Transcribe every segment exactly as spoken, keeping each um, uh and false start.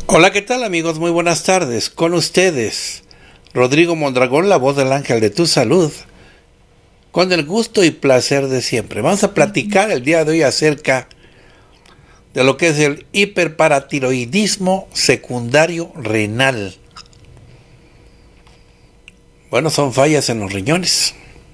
Hola, ¿qué tal amigos? Muy buenas tardes. Con ustedes, Rodrigo Mondragón, la voz del ángel de tu salud, con el gusto y placer de siempre. Vamos a platicar el día de hoy acerca de lo que es el hiperparatiroidismo secundario renal. Bueno, son fallas en los riñones.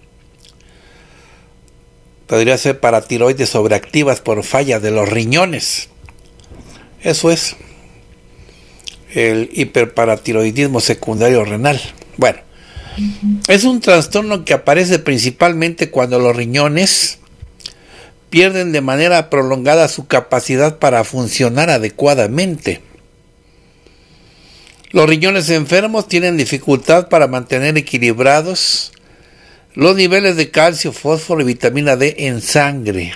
Podría ser paratiroides sobreactivas por falla de los riñones. Eso es el hiperparatiroidismo secundario renal. Bueno, uh-huh. Es un trastorno que aparece principalmente cuando los riñones pierden de manera prolongada su capacidad para funcionar adecuadamente. Los riñones enfermos tienen dificultad para mantener equilibrados los niveles de calcio, fósforo y vitamina D en sangre.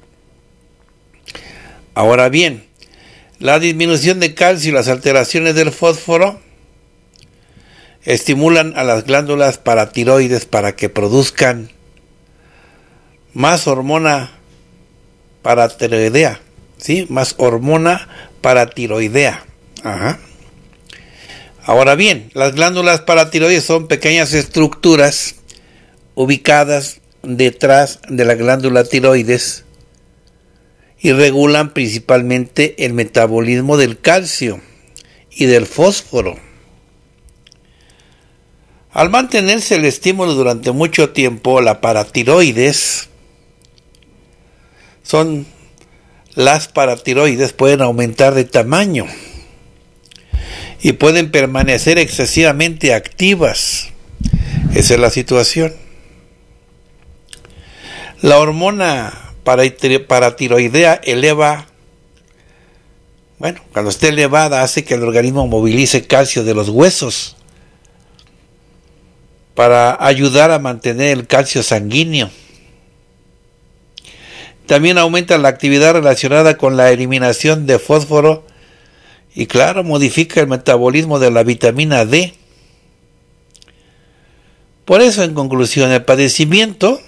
Ahora bien, la disminución de calcio y las alteraciones del fósforo estimulan a las glándulas paratiroides para que produzcan más hormona paratiroidea, ¿sí? Más hormona paratiroidea. Ajá. Ahora bien, las glándulas paratiroides son pequeñas estructuras ubicadas detrás de la glándula tiroides y regulan principalmente el metabolismo del calcio y del fósforo. Al mantenerse el estímulo durante mucho tiempo, la paratiroides son las paratiroides pueden aumentar de tamaño y pueden permanecer excesivamente activas. Esa es la situación. La hormona paratiroidea eleva, bueno, cuando esté elevada hace que el organismo movilice calcio de los huesos para ayudar a mantener el calcio sanguíneo. También aumenta la actividad relacionada con la eliminación de fósforo y claro, modifica el metabolismo de la vitamina D. Por eso, en conclusión, el padecimiento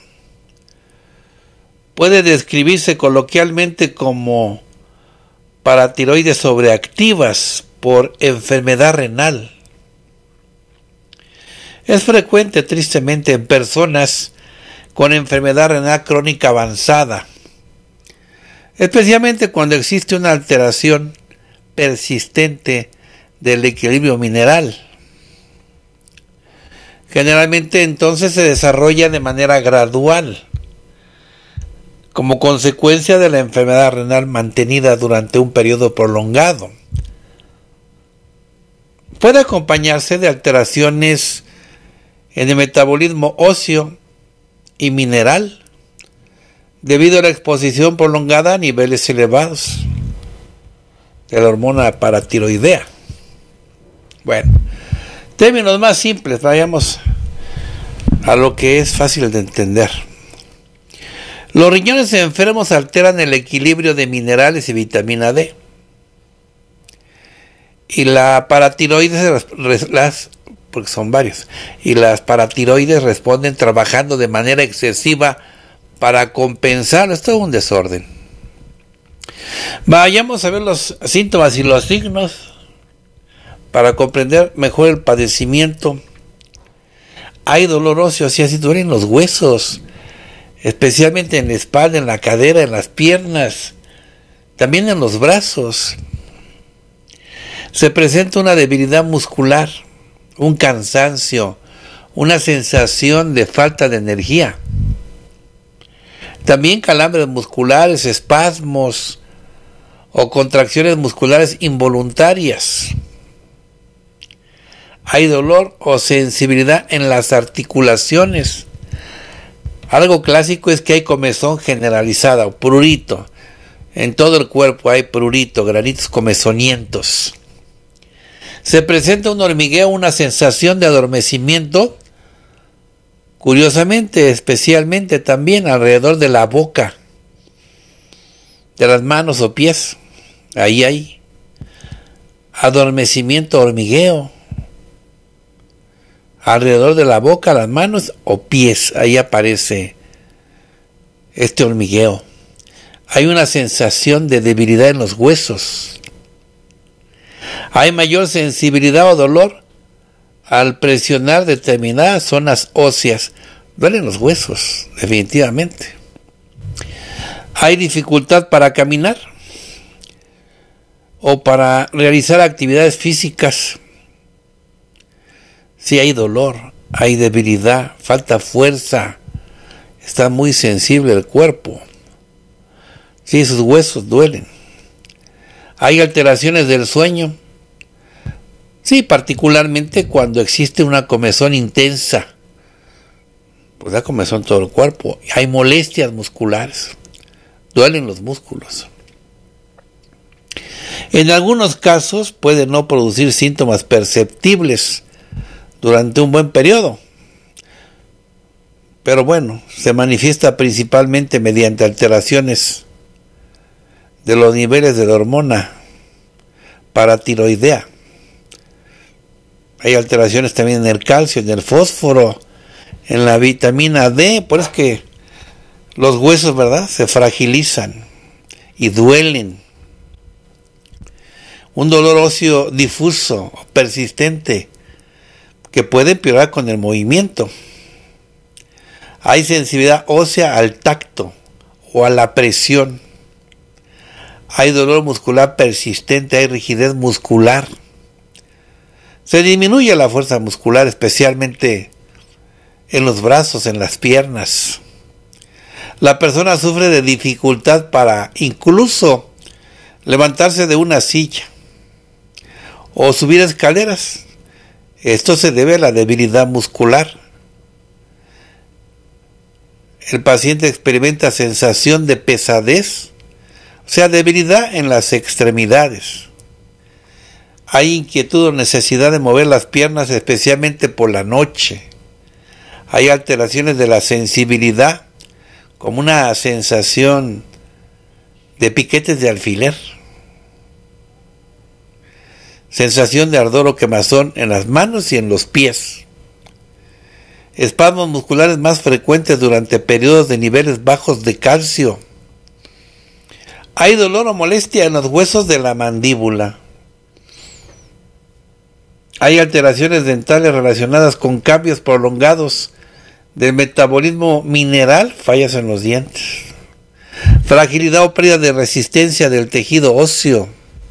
puede describirse coloquialmente como paratiroides sobreactivas por enfermedad renal. Es frecuente, tristemente, en personas con enfermedad renal crónica avanzada, especialmente cuando existe una alteración persistente del equilibrio mineral. Generalmente entonces se desarrolla de manera gradual, como consecuencia de la enfermedad renal mantenida durante un periodo prolongado. Puede acompañarse de alteraciones en el metabolismo óseo y mineral debido a la exposición prolongada a niveles elevados de la hormona paratiroidea. Bueno, términos más simples, vayamos a lo que es fácil de entender. Los riñones enfermos alteran el equilibrio de minerales y vitamina D. Y la paratiroides, las, porque son varios, y las paratiroides responden trabajando de manera excesiva para compensar. Esto es un desorden. Vayamos a ver los síntomas y los signos para comprender mejor el padecimiento. Hay dolor óseo, si así duelen los huesos, especialmente en la espalda, en la cadera, en las piernas, también en los brazos. Se presenta una debilidad muscular, un cansancio, una sensación de falta de energía. También calambres musculares, espasmos o contracciones musculares involuntarias. Hay dolor o sensibilidad en las articulaciones. Algo clásico es que hay comezón generalizada o prurito. En todo el cuerpo hay prurito, granitos comezonientos. Se presenta un hormigueo, una sensación de adormecimiento, curiosamente, especialmente también alrededor de la boca, de las manos o pies. Ahí hay adormecimiento, hormigueo. Alrededor de la boca, las manos o pies, ahí aparece este hormigueo. Hay una sensación de debilidad en los huesos. Hay mayor sensibilidad o dolor al presionar determinadas zonas óseas. Duelen los huesos, definitivamente. Hay dificultad para caminar o para realizar actividades físicas. Sí, hay dolor, hay debilidad, falta fuerza, está muy sensible el cuerpo. Sí, sus huesos duelen. Hay alteraciones del sueño. Sí, particularmente cuando existe una comezón intensa. Pues da comezón todo el cuerpo. Hay molestias musculares. Duelen los músculos. En algunos casos puede no producir síntomas perceptibles durante un buen periodo. Pero bueno, se manifiesta principalmente mediante alteraciones de los niveles de la hormona paratiroidea. Hay alteraciones también en el calcio, en el fósforo, en la vitamina D. Por eso es que los huesos, ¿verdad?, se fragilizan y duelen. Un dolor óseo difuso, persistente, que puede empeorar con el movimiento. Hay sensibilidad ósea al tacto o a la presión. Hay dolor muscular persistente, hay rigidez muscular. Se disminuye la fuerza muscular, especialmente en los brazos, en las piernas. La persona sufre de dificultad para incluso levantarse de una silla o subir escaleras. Esto se debe a la debilidad muscular. El paciente experimenta sensación de pesadez, o sea, debilidad en las extremidades. Hay inquietud o necesidad de mover las piernas, especialmente por la noche. Hay alteraciones de la sensibilidad, como una sensación de piquetes de alfiler. Sensación de ardor o quemazón en las manos y en los pies. Espasmos musculares más frecuentes durante periodos de niveles bajos de calcio. Hay dolor o molestia en los huesos de la mandíbula. Hay alteraciones dentales relacionadas con cambios prolongados del metabolismo mineral, fallas en los dientes. Fragilidad o pérdida de resistencia del tejido óseo.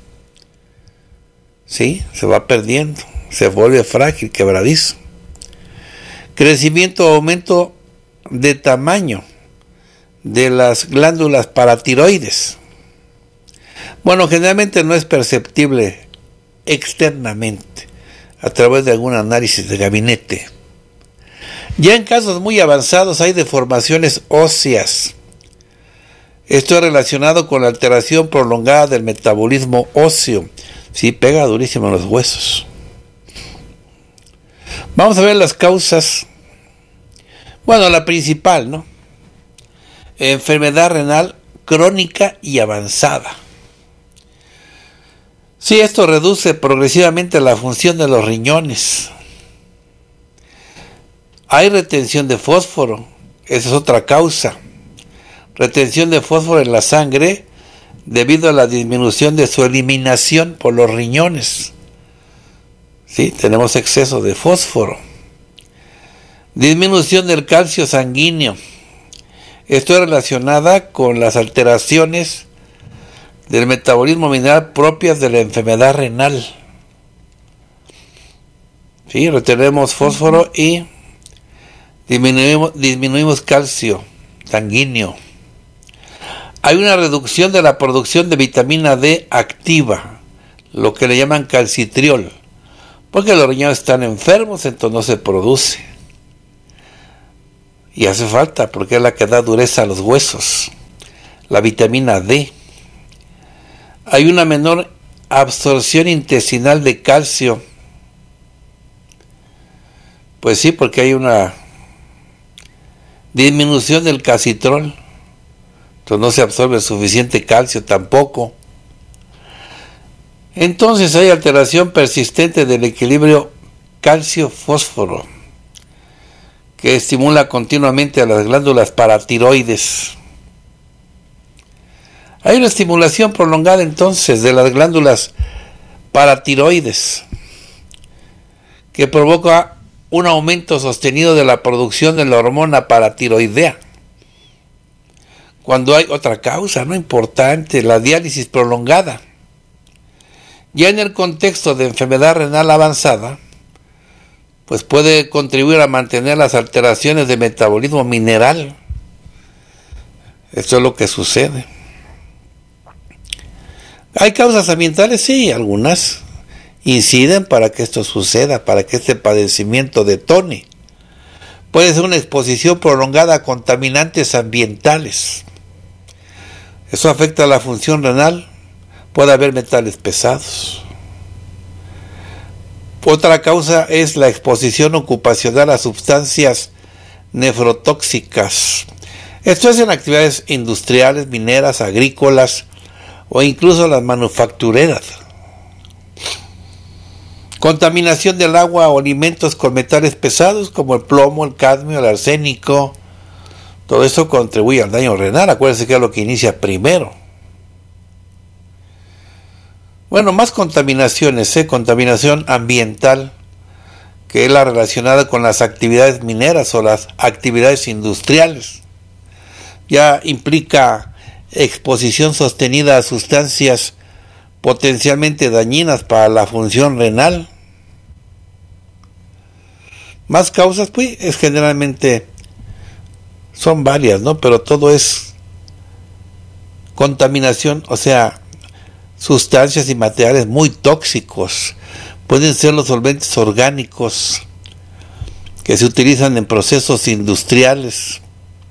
Sí, se va perdiendo, se vuelve frágil, quebradizo. Crecimiento o aumento de tamaño de las glándulas paratiroides. Bueno, generalmente no es perceptible externamente a través de algún análisis de gabinete. Ya en casos muy avanzados hay deformaciones óseas. Esto es relacionado con la alteración prolongada del metabolismo óseo. Sí, pega durísimo en los huesos. Vamos a ver las causas. Bueno, la principal, ¿no? Enfermedad renal crónica y avanzada. Sí, esto reduce progresivamente la función de los riñones. Hay retención de fósforo, esa es otra causa. Retención de fósforo en la sangre debido a la disminución de su eliminación por los riñones. Sí, tenemos exceso de fósforo. Disminución del calcio sanguíneo. Esto es relacionada con las alteraciones del metabolismo mineral propias de la enfermedad renal. Sí, retenemos fósforo y disminuimos, disminuimos calcio sanguíneo. Hay una reducción de la producción de vitamina D activa, lo que le llaman calcitriol, porque los riñones están enfermos, entonces no se produce. Y hace falta, porque es la que da dureza a los huesos, la vitamina D. Hay una menor absorción intestinal de calcio. Pues sí, porque hay una disminución del calcitrol. Entonces no se absorbe suficiente calcio tampoco. Entonces hay alteración persistente del equilibrio calcio-fósforo, que estimula continuamente a las glándulas paratiroides. Hay una estimulación prolongada entonces de las glándulas paratiroides, que provoca un aumento sostenido de la producción de la hormona paratiroidea. Cuando hay otra causa, ¿no?, importante, la diálisis prolongada. Ya en el contexto de enfermedad renal avanzada, pues puede contribuir a mantener las alteraciones de metabolismo mineral. Esto es lo que sucede. ¿Hay causas ambientales? Sí, algunas inciden para que esto suceda, para que este padecimiento detone. Puede ser una exposición prolongada a contaminantes ambientales. Eso afecta a la función renal. Puede haber metales pesados. Otra causa es la exposición ocupacional a sustancias nefrotóxicas. Esto es en actividades industriales, mineras, agrícolas o incluso las manufactureras. Contaminación del agua o alimentos con metales pesados como el plomo, el cadmio, el arsénico. Todo esto contribuye al daño renal. Acuérdense que es lo que inicia primero. Bueno, más contaminaciones, ¿eh? Contaminación ambiental, que es la relacionada con las actividades mineras o las actividades industriales. Ya implica exposición sostenida a sustancias potencialmente dañinas para la función renal. Más causas, pues, es generalmente, son varias, ¿no? Pero todo es contaminación, o sea, sustancias y materiales muy tóxicos. Pueden ser los solventes orgánicos que se utilizan en procesos industriales.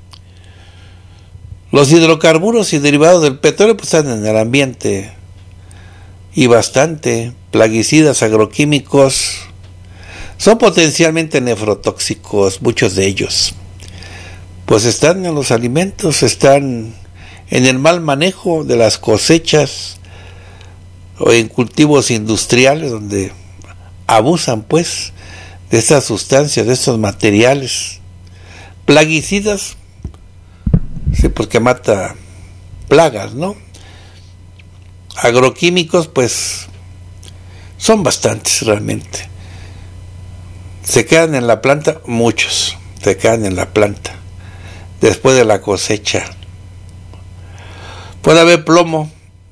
Los hidrocarburos y derivados del petróleo pues están en el ambiente, y bastante. Plaguicidas agroquímicos son potencialmente nefrotóxicos, muchos de ellos. Pues están en los alimentos, están en el mal manejo de las cosechas o en cultivos industriales donde abusan pues de estas sustancias, de estos materiales. Plaguicidas, sí, porque mata plagas, ¿no? Agroquímicos, pues son bastantes realmente. Se quedan en la planta, muchos se quedan en la planta después de la cosecha. Puede haber plomo.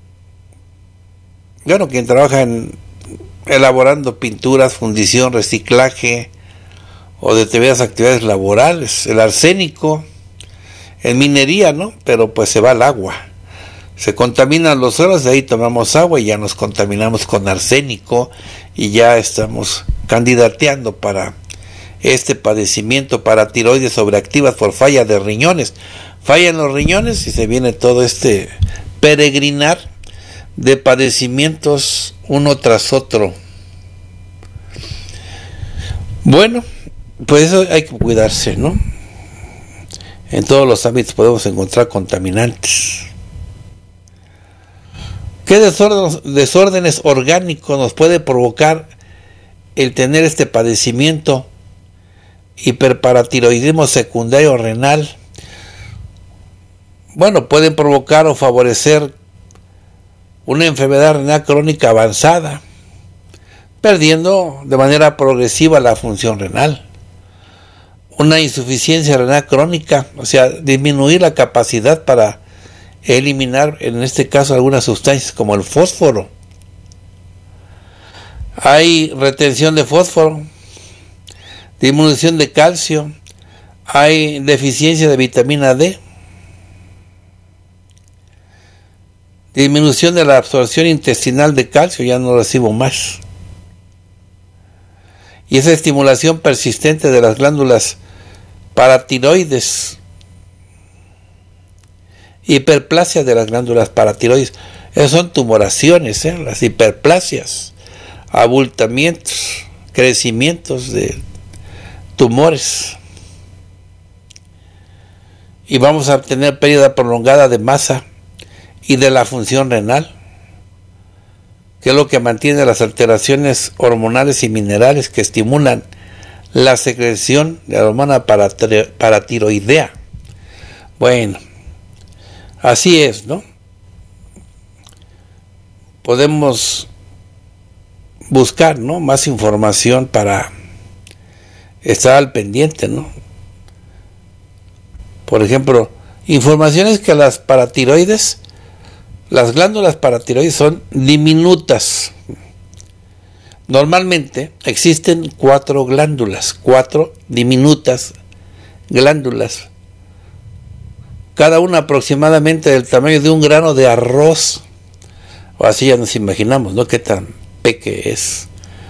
Bueno, quien trabaja en elaborando pinturas, fundición, reciclaje o determinadas actividades laborales. El arsénico en minería, ¿no? Pero pues se va al agua. Se contaminan los suelos, de ahí tomamos agua y ya nos contaminamos con arsénico y ya estamos candidateando para este padecimiento paratiroides sobreactivas por falla de riñones. Fallan los riñones y se viene todo este peregrinar de padecimientos uno tras otro. Bueno, pues eso hay que cuidarse, ¿no? En todos los ámbitos podemos encontrar contaminantes. ¿Qué desórdenes, desórdenes orgánicos nos puede provocar el tener este padecimiento? Hiperparatiroidismo secundario renal. Bueno, pueden provocar o favorecer una enfermedad renal crónica avanzada, perdiendo de manera progresiva la función renal. Una insuficiencia renal crónica, o sea, disminuir la capacidad para eliminar, en este caso, algunas sustancias como el fósforo. Hay retención de fósforo, disminución de calcio, hay deficiencia de vitamina D, disminución de la absorción intestinal de calcio, ya no recibo más. Y esa estimulación persistente de las glándulas paratiroides, hiperplasia de las glándulas paratiroides, esas son tumoraciones, ¿eh? Las hiperplasias, abultamientos, crecimientos de tumores. Y vamos a tener pérdida prolongada de masa y de la función renal, que es lo que mantiene las alteraciones hormonales y minerales que estimulan la secreción de la hormona paratiroidea. Bueno, así es, ¿no? Podemos buscar, ¿no?, más información para estar al pendiente, ¿no? Por ejemplo, informaciones que las paratiroides, las glándulas paratiroides son diminutas. Normalmente existen cuatro glándulas, cuatro diminutas glándulas, cada una aproximadamente del tamaño de un grano de arroz, o así ya nos imaginamos, ¿no?, qué tan pequeño es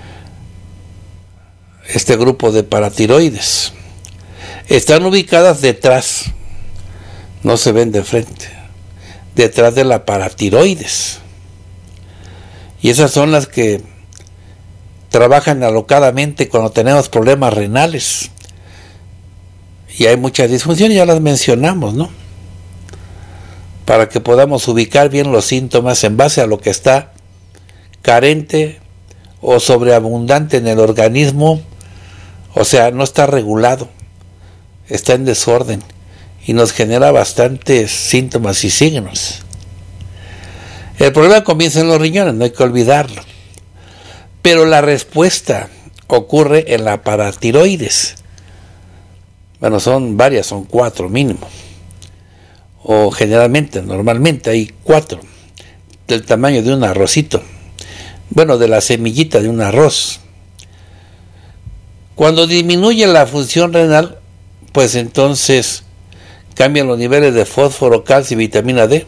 este grupo de paratiroides. Están ubicadas detrás, no se ven de frente, detrás de la paratiroides, y esas son las que trabajan alocadamente cuando tenemos problemas renales y hay muchas disfunciones, ya las mencionamos, ¿no?, para que podamos ubicar bien los síntomas en base a lo que está carente o sobreabundante en el organismo, o sea, no está regulado, está en desorden y nos genera bastantes síntomas y signos. El problema comienza en los riñones, no hay que olvidarlo, pero la respuesta ocurre en la paratiroides. Bueno, son varias, son cuatro mínimo, o generalmente, normalmente hay cuatro, del tamaño de un arrocito, bueno, de la semillita de un arroz. Cuando disminuye la función renal, pues entonces cambian los niveles de fósforo, calcio y vitamina D,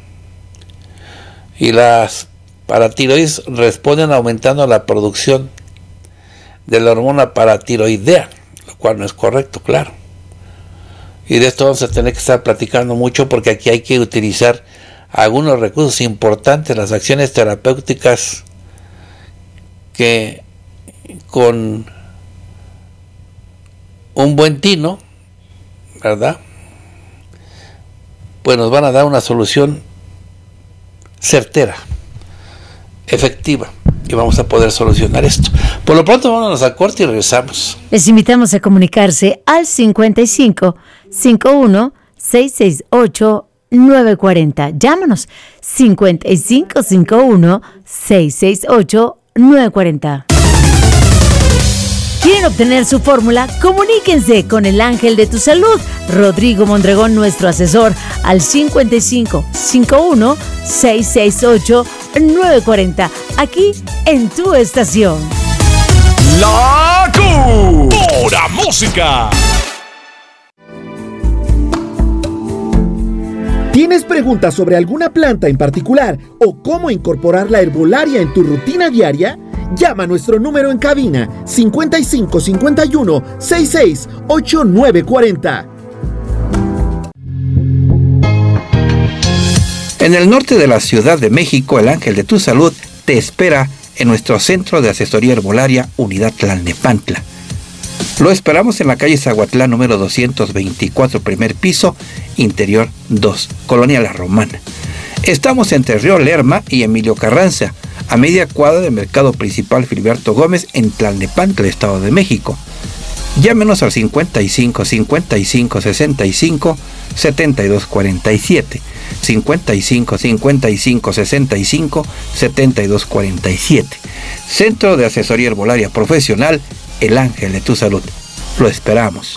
y las paratiroides responden aumentando la producción de la hormona paratiroidea, lo cual no es correcto, claro. Y de esto vamos a tener que estar platicando mucho, porque aquí hay que utilizar algunos recursos importantes, las acciones terapéuticas que con un buen tino, ¿verdad?, pues nos van a dar una solución certera, efectiva, y vamos a poder solucionar esto. Por lo pronto, vámonos a corte y regresamos. Les invitamos a comunicarse al cincuenta y cinco, cincuenta y uno, seiscientos sesenta y ocho, nueve cuarenta. Llámanos cincuenta y cinco, cincuenta y uno, seiscientos sesenta y ocho, nueve cuarenta. ¿Quieren obtener su fórmula? Comuníquense con el Ángel de tu Salud, Rodrigo Mondregón, nuestro asesor, al cincuenta y cinco, cincuenta y uno, seiscientos sesenta y ocho, nueve cuarenta, aquí en tu estación. La Q, pura música. ¿Tienes preguntas sobre alguna planta en particular o cómo incorporar la herbolaria en tu rutina diaria? Llama a nuestro número en cabina cincuenta y cinco, cincuenta y uno, sesenta y seis, ochenta y nueve cuarenta. En el norte de la Ciudad de México, el Ángel de tu Salud te espera en nuestro centro de asesoría herbolaria Unidad Tlalnepantla. Lo esperamos en la calle Zaguatlán número doscientos veinticuatro, primer piso, interior dos, Colonia La Romana. Estamos entre Río Lerma y Emilio Carranza, a media cuadra del Mercado Principal Filiberto Gómez, en Tlalnepantla, Estado de México. Llámenos al cincuenta y cinco, cincuenta y cinco, sesenta y cinco, setenta y dos cuarenta y siete, cincuenta y cinco, cincuenta y cinco, sesenta y cinco, setenta y dos cuarenta y siete. Centro de Asesoría Herbolaria Profesional, El Ángel de tu Salud. Lo esperamos.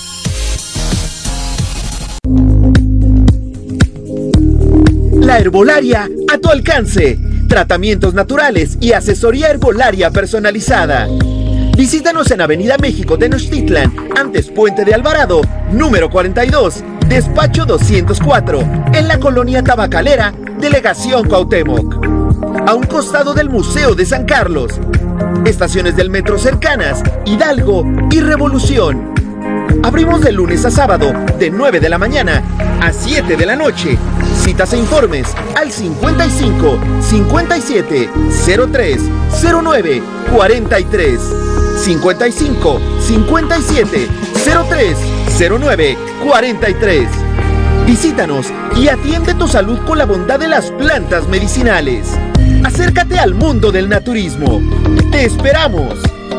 La herbolaria a tu alcance. Tratamientos naturales y asesoría herbolaria personalizada. Visítanos en Avenida México, Tenochtitlan, antes Puente de Alvarado, número cuarenta y dos, despacho doscientos cuatro, en la colonia Tabacalera, Delegación Cuauhtémoc. A un costado del Museo de San Carlos. Estaciones del metro cercanas, Hidalgo y Revolución. Abrimos de lunes a sábado, de nueve de la mañana a siete de la noche. Citas e informes al cincuenta y cinco, cincuenta y siete, cero tres, cero nueve, cuarenta y tres. cincuenta y cinco, cincuenta y siete, cero tres, cero nueve, cuarenta y tres. Visítanos y atiende tu salud con la bondad de las plantas medicinales. Acércate al mundo del naturismo. ¡Te esperamos!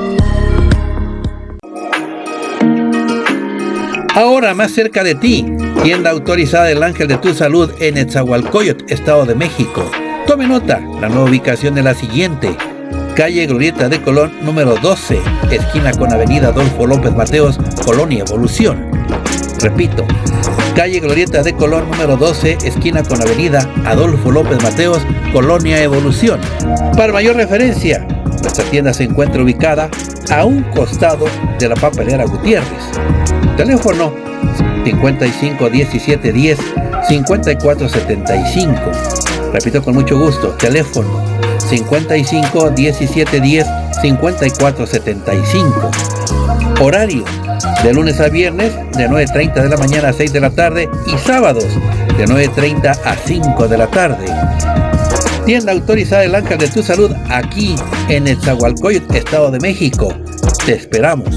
Ahora más cerca de ti, tienda autorizada del Ángel de tu Salud en Netzahualcóyotl, Estado de México. Tome nota, la nueva ubicación es la siguiente: calle Glorieta de Colón número doce, esquina con avenida Adolfo López Mateos, Colonia Evolución. Repito, calle Glorieta de Colón número doce, esquina con avenida Adolfo López Mateos, Colonia Evolución. Para mayor referencia, nuestra tienda se encuentra ubicada a un costado de la papelera Gutiérrez. Teléfono cincuenta y cinco diecisiete diez cincuenta y cuatro setenta y cinco. Repito con mucho gusto, teléfono cincuenta y cinco diecisiete diez cincuenta y cuatro setenta y cinco. Horario de lunes a viernes de nueve treinta de la mañana a seis de la tarde y sábados de nueve treinta a cinco de la tarde. Tienda autorizada El Ángel de tu Salud aquí en Nezahualcóyotl, Estado de México. Te esperamos.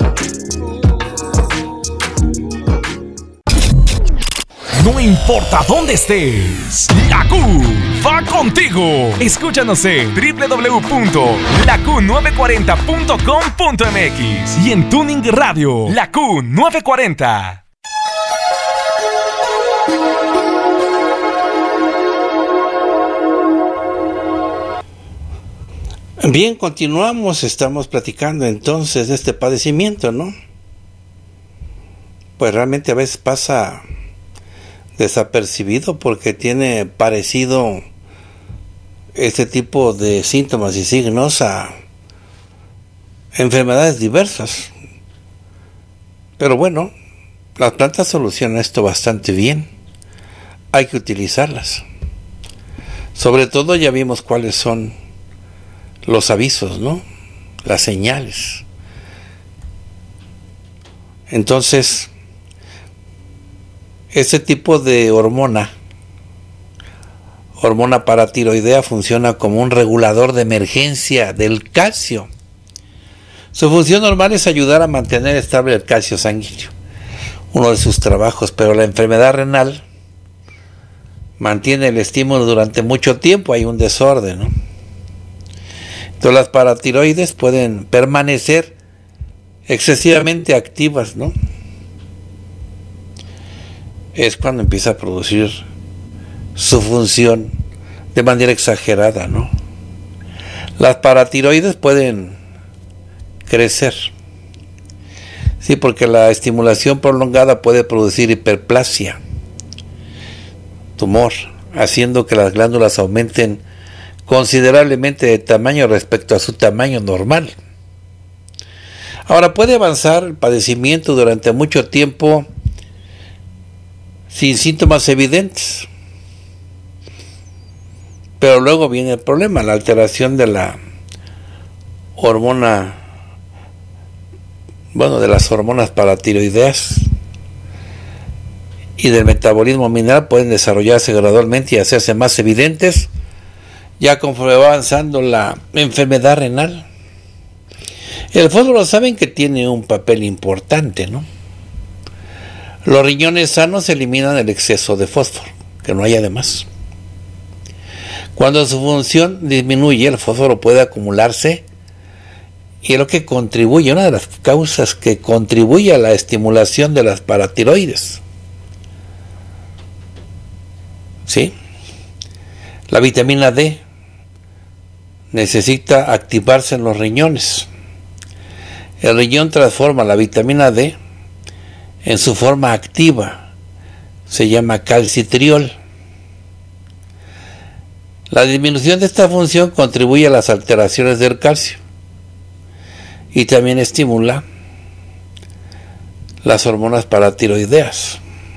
No importa dónde estés, la Q va contigo. Escúchanos en doble u doble u doble u punto la q nueve cuarenta punto com punto m x y en Tuning Radio, La Q nueve cuarenta. Bien, continuamos, estamos platicando entonces de este padecimiento, ¿no? Pues realmente a veces pasa desapercibido porque tiene parecido este tipo de síntomas y signos a enfermedades diversas. Pero bueno, las plantas solucionan esto bastante bien. Hay que utilizarlas. Sobre todo ya vimos cuáles son los avisos, ¿no? Las señales. Entonces, ese tipo de hormona, hormona paratiroidea, funciona como un regulador de emergencia del calcio. Su función normal es ayudar a mantener estable el calcio sanguíneo, uno de sus trabajos, pero la enfermedad renal mantiene el estímulo durante mucho tiempo, hay un desorden, ¿no? Entonces las paratiroides pueden permanecer excesivamente activas, ¿no? Es cuando empieza a producir su función de manera exagerada, ¿no? Las paratiroides pueden crecer, sí, porque la estimulación prolongada puede producir hiperplasia, tumor, haciendo que las glándulas aumenten considerablemente de tamaño respecto a su tamaño normal. Ahora, puede avanzar el padecimiento durante mucho tiempo sin síntomas evidentes, pero luego viene el problema, la alteración de la hormona, bueno, de las hormonas paratiroideas y del metabolismo mineral pueden desarrollarse gradualmente y hacerse más evidentes ya conforme va avanzando la enfermedad renal. El fósforo, saben que tiene un papel importante, ¿no? Los riñones sanos eliminan el exceso de fósforo, que no haya de más. Cuando su función disminuye, el fósforo puede acumularse y es lo que contribuye, una de las causas que contribuye a la estimulación de las paratiroides. ¿Sí? La vitamina D necesita activarse en los riñones. El riñón transforma la vitamina D en su forma activa, se llama calcitriol. La disminución de esta función contribuye a las alteraciones del calcio y también estimula las hormonas paratiroideas.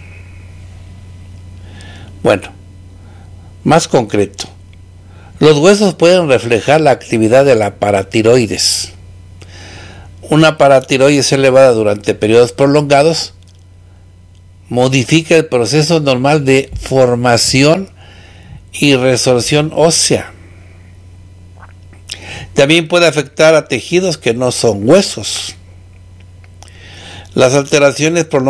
Bueno, más concreto, los huesos pueden reflejar la actividad de la paratiroides. Una paratiroides elevada durante periodos prolongados modifica el proceso normal de formación y resorción ósea. También puede afectar a tejidos que no son huesos. Las alteraciones prolongadas